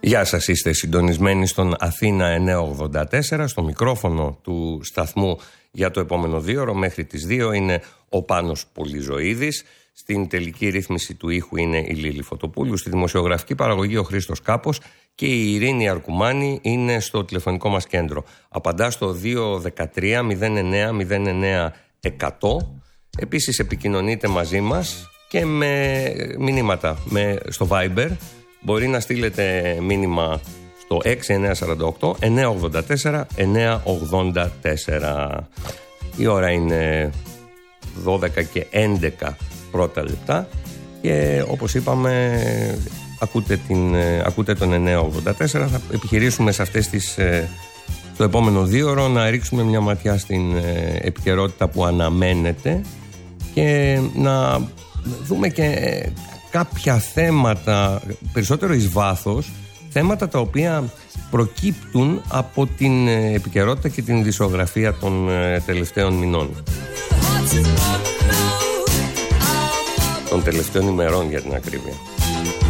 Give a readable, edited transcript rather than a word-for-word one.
Γεια σας, είστε συντονισμένοι στον Αθήνα 984, στο μικρόφωνο του σταθμού για το επόμενο 2 ώρο μέχρι τις 2 είναι ο Πάνος Πολυζωίδης, στην τελική ρύθμιση του ήχου είναι η Λίλη Φωτοπούλου, στη δημοσιογραφική παραγωγή ο Χρήστος Κάπος και η Ειρήνη Αρκουμάνη είναι στο τηλεφωνικό μας κέντρο. Απαντά στο 213-09-09-100, επίσης επικοινωνείτε μαζί μας και με μηνύματα στο Viber. Μπορεί να στείλετε μήνυμα στο 6948 984 984. Η ώρα είναι 12 και 11 πρώτα λεπτά και όπως είπαμε ακούτε τον 984. Θα επιχειρήσουμε σε αυτές το επόμενο 2 ώρο να ρίξουμε μια ματιά στην επικαιρότητα που αναμένεται και να δούμε και κάποια θέματα, περισσότερο εις βάθος, θέματα τα οποία προκύπτουν από την επικαιρότητα και την ειδησιογραφία των τελευταίων μηνών. Των τελευταίων ημερών για την ακρίβεια.